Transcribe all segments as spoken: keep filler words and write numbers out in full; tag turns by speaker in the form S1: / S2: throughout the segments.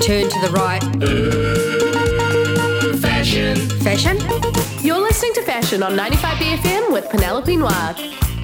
S1: Turn to the right.
S2: Fashion.
S1: Fashion?
S3: You're listening to Fashion on ninety-five B F M with Penelope Noir.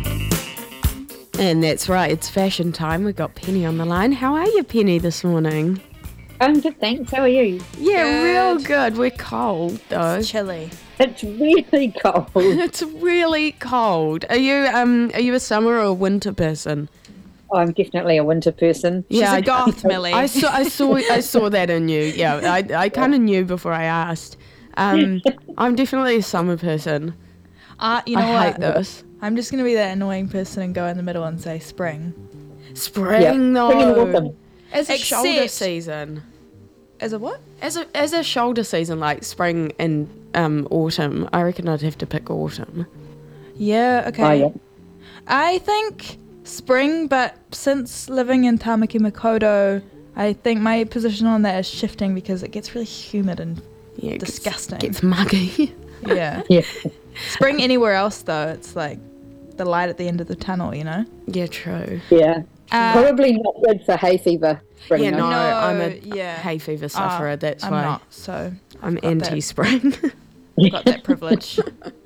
S4: And that's right, it's fashion time. We've got Penny on the line. How are you, Penny, this morning?
S5: I'm good, thanks. How are you?
S4: Yeah,
S3: Good.
S4: real good. We're cold, though.
S3: It's chilly.
S5: It's really cold.
S4: It's really cold. Are you um are you a summer or a winter person?
S5: I'm definitely a winter person.
S3: She's
S4: Yeah,
S3: a
S4: I-
S3: goth, Millie.
S4: I saw I saw I saw that in you. Yeah, I I kind of knew before I asked. Um, I'm definitely a summer person.
S6: Uh, you know
S4: I
S6: what?
S4: hate this.
S6: I'm just going to be that annoying person and go in the middle and say spring.
S4: Spring
S5: Yeah.
S4: though.
S5: Spring and autumn.
S4: As a
S6: Except-
S4: shoulder season.
S6: As a what?
S4: As a as a shoulder season, like spring and um autumn, I reckon I'd have to pick autumn.
S6: Yeah, okay.
S5: Oh, yeah.
S6: I think spring, but since living in Tamaki Makaurau, I think my position on that is shifting because it gets really humid and
S4: Yeah, it gets-
S6: disgusting.
S4: Gets muggy.
S6: yeah.
S5: Yeah.
S6: Spring anywhere else, though, it's like the light at the end of the tunnel, you know?
S4: Yeah, true.
S5: Yeah.
S6: Uh,
S5: Probably not good for hay fever. Spring,
S4: Yeah,
S5: though.
S4: no,
S6: No,
S4: I'm a
S6: yeah.
S4: hay fever
S6: uh,
S4: sufferer. That's
S6: I'm
S4: why
S6: not, so
S4: I'm
S6: got that.
S4: anti-spring.
S6: got that privilege.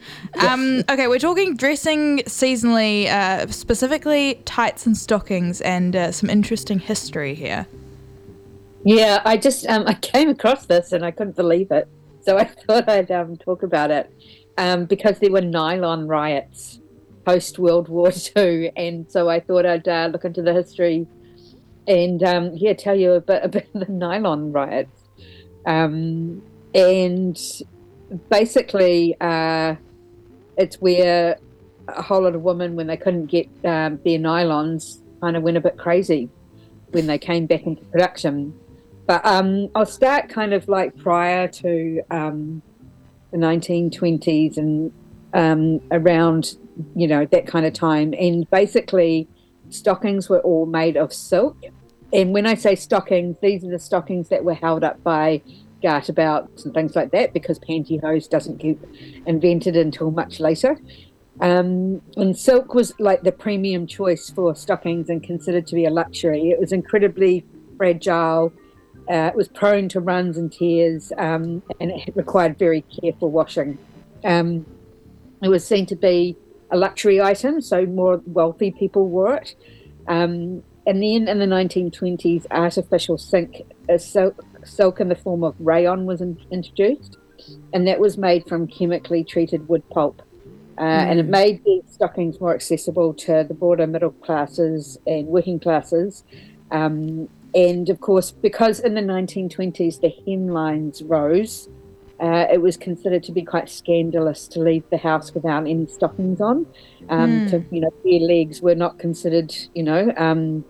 S6: um, okay, we're talking dressing seasonally, uh, specifically tights and stockings, and uh, some interesting history here.
S5: Yeah, I just um, I came across this and I couldn't believe it. So I thought I'd um, talk about it um, because there were nylon riots post World War Two, and so I thought I'd uh, look into the history and um, yeah, tell you a bit about the nylon riots. Um, and basically, uh, it's where a whole lot of women, when they couldn't get um, their nylons, kind of went a bit crazy when they came back into production. But um, I'll start kind of like prior to um, the nineteen twenties and um, around, you know, that kind of time. And basically, stockings were all made of silk. And when I say stockings, these are the stockings that were held up by garter belts and things like that, because pantyhose doesn't get invented until much later. Um, and silk was like the premium choice for stockings and considered to be a luxury. It was incredibly fragile. Uh, it was prone to runs and tears, um, and it required very careful washing. Um, it was seen to be a luxury item, so more wealthy people wore it. Um, and then in the nineteen twenties, artificial silk, uh, silk, silk in the form of rayon was in, introduced, and that was made from chemically treated wood pulp. Uh, mm. And it made these stockings more accessible to the broader middle classes and working classes. Um, and of course, because in the nineteen twenties the hemlines rose, uh, it was considered to be quite scandalous to leave the house without any stockings on. Um, mm. To, you know, bare legs were not considered, you know, um,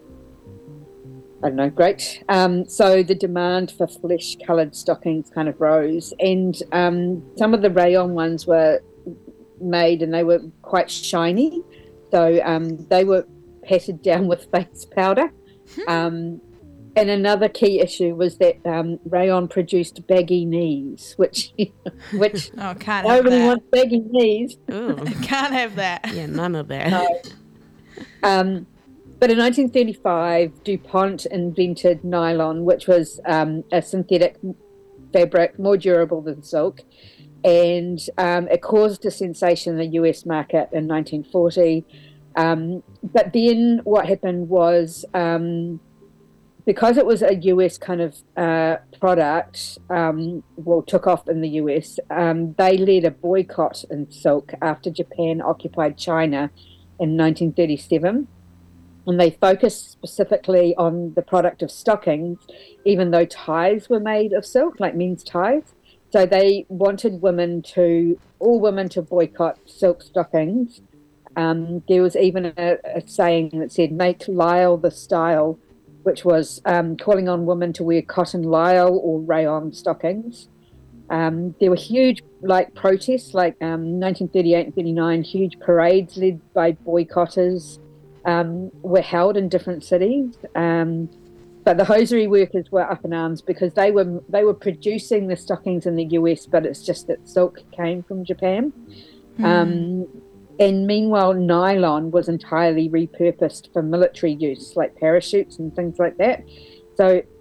S5: I don't know, great. Um, so the demand for flesh-coloured stockings kind of rose, and um, some of the rayon ones were made and they were quite shiny, so um, they were patted down with face powder. Um, and another key issue was that um, rayon produced baggy knees, which which
S6: oh, can't have
S5: nobody
S6: that.
S5: wants baggy knees.
S6: Can't have that.
S4: Yeah, none of that.
S5: No. Um, but in nineteen thirty-five, DuPont invented nylon, which was um, a synthetic fabric, more durable than silk. And um, it caused a sensation in the U S market in nineteen forty. Um, but then what happened was, um, because it was a U S kind of uh, product, um, well, took off in the U S, um, they led a boycott in silk after Japan occupied China in nineteen thirty-seven. And they focused specifically on the product of stockings, even though ties were made of silk, like men's ties. So they wanted women to, all women to boycott silk stockings. Um, there was even a, a saying that said, make lisle the style, which was um, calling on women to wear cotton lisle or rayon stockings. Um, there were huge like protests, like um, nineteen thirty-eight and thirty-nine, huge parades led by boycotters um, were held in different cities. Um, But the hosiery workers were up in arms because they were they were producing the stockings in the U S, but it's just that silk came from Japan. Mm. Um, and meanwhile, nylon was entirely repurposed for military use, like parachutes and things like that. So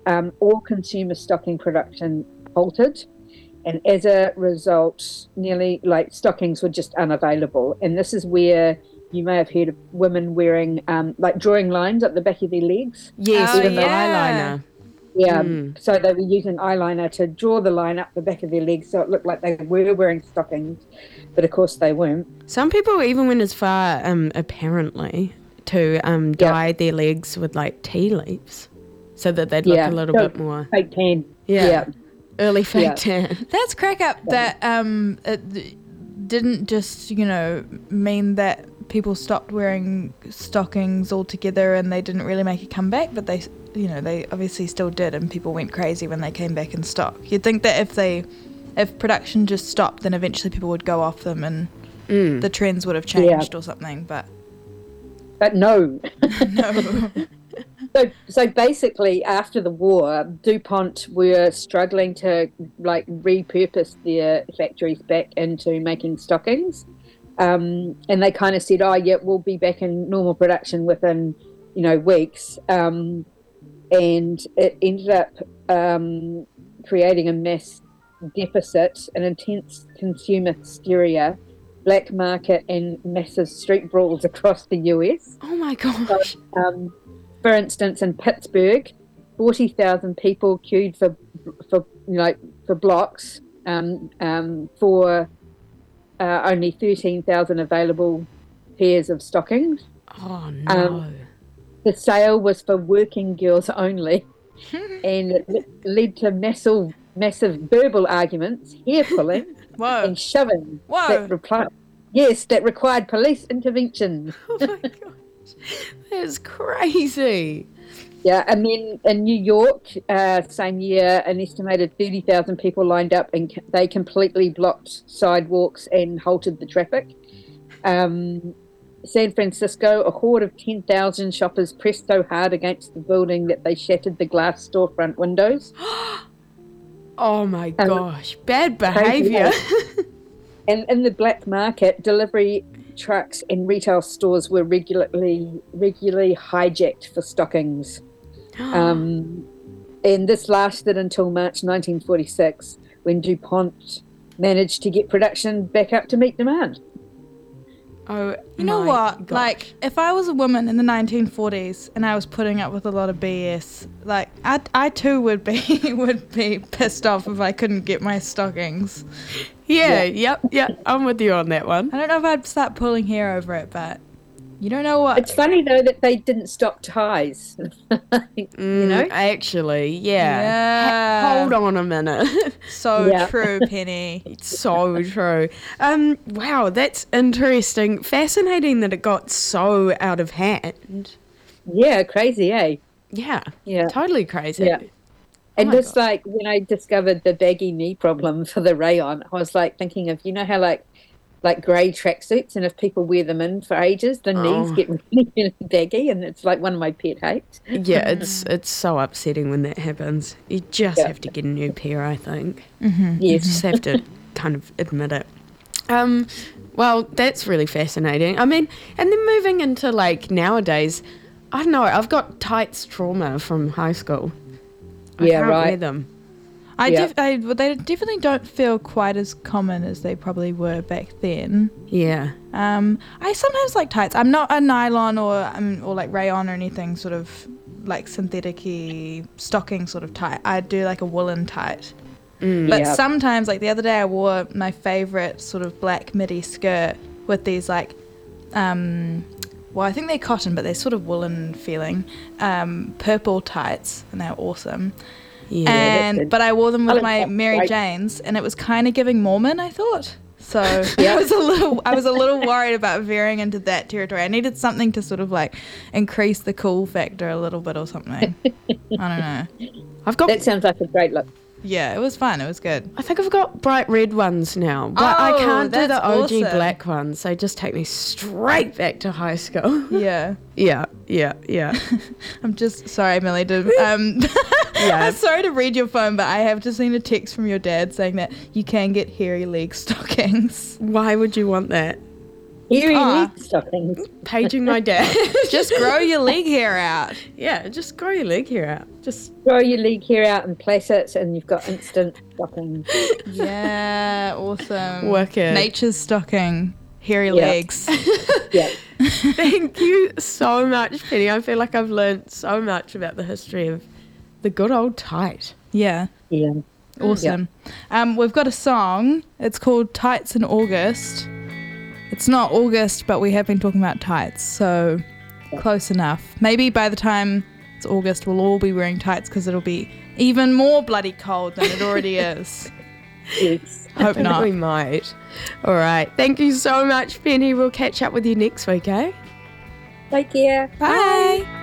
S5: um, all consumer stocking production halted. And as a result, nearly like stockings were just unavailable. And this is where you may have heard of women wearing um, like drawing lines up the back of their legs.
S4: Yes,
S6: Oh,
S4: with the
S6: yeah.
S4: eyeliner.
S5: Yeah.
S4: Mm.
S5: So they were using eyeliner to draw the line up the back of their legs so it looked like they were wearing stockings. But of course they weren't.
S4: Some people even went as far, um, apparently, to um,
S5: Yeah.
S4: dye their legs with like tea leaves so that they'd look
S5: Yeah.
S4: a little
S5: So-
S4: bit more.
S5: Fake tan.
S4: Yeah.
S5: Yeah.
S4: Early fake
S5: Yeah.
S4: tan.
S6: That's crack up that um, it d- didn't just, you know, mean that people stopped wearing stockings altogether and they didn't really make a comeback, but they, you know, they obviously still did, and people went crazy when they came back in stock. You'd think that if they, if production just stopped, then eventually people would go off them and
S4: Mm.
S6: the trends would have changed or something, but
S5: But no.
S6: no.
S5: So, so basically, after the war, DuPont were struggling to like repurpose their factories back into making stockings, um, and they kind of said, "Oh, yeah, we'll be back in normal production within, you know, weeks." Um, and it ended up um, creating a mass deficit, an intense consumer hysteria, black market, and massive street brawls across the U S.
S4: Oh my gosh.
S5: Um, for instance, in Pittsburgh, forty thousand people queued for for you know for blocks um, um, for uh, only thirteen thousand available pairs of stockings.
S4: Oh no.
S5: Um, The sale was for working girls only, and it le- led to massive massive verbal arguments, hair pulling,
S6: Whoa.
S5: and shoving.
S6: Whoa.
S5: That repli- yes, that required police intervention.
S4: Oh my gosh. That's crazy.
S5: Yeah, and then in New York, uh, same year, an estimated thirty thousand people lined up and c- they completely blocked sidewalks and halted the traffic. Um, San Francisco, a horde of ten thousand shoppers pressed so hard against the building that they shattered the glass storefront windows.
S4: Oh my
S5: Um,
S4: gosh. Bad
S5: crazy,
S4: behavior.
S5: And in the black market, delivery trucks and retail stores were regularly regularly hijacked for stockings. Um, and this lasted until March nineteen forty-six, when DuPont managed to get production back up to meet demand.
S4: Oh,
S6: You know
S4: my
S6: what?
S4: gosh.
S6: Like, if I was a woman in the nineteen forties and I was putting up with a lot of B S, like, I, I too would be would be pissed off if I couldn't get my stockings.
S4: Yeah, yep, yep. I'm with you on that one.
S6: I don't know if I'd start pulling hair over it, but you don't know what.
S5: It's funny though that they didn't stop ties. you know,
S4: Mm, actually, yeah.
S6: Yeah.
S4: Ha- hold on a minute.
S6: So
S5: Yeah.
S6: true, Penny.
S4: It's so true. Um, wow, that's interesting. Fascinating that it got so out of hand.
S5: yeah, crazy, eh?
S4: Yeah,
S5: Yeah.
S4: totally crazy.
S5: Yeah. And
S4: my
S5: just like when I discovered the baggy knee problem for the rayon, I was like thinking of, you know how like like grey tracksuits, and if people wear them in for ages, the knees
S4: Oh.
S5: get really, really baggy, and it's like one of my pet hates.
S4: Yeah, it's it's so upsetting when that happens. You just
S5: Yeah.
S4: have to get a new pair, I think.
S6: Mm-hmm.
S4: You
S5: Yes.
S4: just have to kind of admit it. Um, well, that's really fascinating. I mean, and then moving into like nowadays, I don't know. I've got tights trauma from high school. I
S5: Yeah,
S4: can't wear
S5: right.
S4: them.
S6: I,
S5: Yeah.
S6: def- I well, they definitely don't feel quite as common as they probably were back then.
S4: Yeah.
S6: Um, I sometimes like tights. I'm not a nylon or um, or like rayon or anything sort of like synthetic-y stocking sort of tight. I do like a woolen tight.
S4: Mm.
S6: But
S5: Yeah.
S6: sometimes, like the other day, I wore my favorite sort of black midi skirt with these like, um, well, I think they're cotton, but they're sort of woolen feeling, um, purple tights, and they're awesome.
S4: Yeah.
S5: that's
S6: and
S5: good.
S6: but I wore them with
S5: like
S6: my
S5: that,
S6: Mary
S5: right.
S6: Janes, and it was kind of giving Mormon, I thought. So
S5: Yeah.
S6: I was a little, I was a little worried about veering into that territory. I needed something to sort of like increase the cool factor a little bit or something. I don't know.
S4: I've got.
S5: That sounds like a great look.
S6: Yeah, it was fun. It was good.
S4: I think I've got bright red ones now, but I
S6: Oh,
S4: can't do the
S6: that's
S4: O G
S6: awesome.
S4: black ones. They just take me straight back to high school.
S6: Yeah.
S4: yeah, yeah, yeah.
S6: I'm just sorry, Millie. To, um,
S4: Yeah.
S6: I'm sorry to read your phone, but I have just seen a text from your dad saying that you can get hairy leg stockings.
S4: Why would you want that?
S5: Hairy
S6: Ah.
S5: leg stockings.
S4: Paging my dad.
S6: Just grow your leg hair out.
S4: Yeah, just grow your leg hair out. Just
S5: Grow your leg hair out and place it, and you've got instant stockings.
S6: Yeah, awesome.
S4: Work it.
S6: Nature's stocking, hairy
S5: Yeah.
S6: legs.
S5: Yeah.
S4: thank you so much, Penny. I feel like I've learned so much about the history of the good old tight.
S6: Yeah,
S5: Yeah.
S6: awesome. Um, we've got a song. It's called Tights in August. It's not August, but we have been talking about tights, so close enough. Maybe by the time it's August, we'll all be wearing tights because it'll be even more bloody cold than it already is.
S5: Yes.
S6: Hope
S4: I think
S6: not.
S4: we might. All right. Thank you so much, Penny. We'll catch up with you next week, eh?
S5: Take care.
S6: Bye.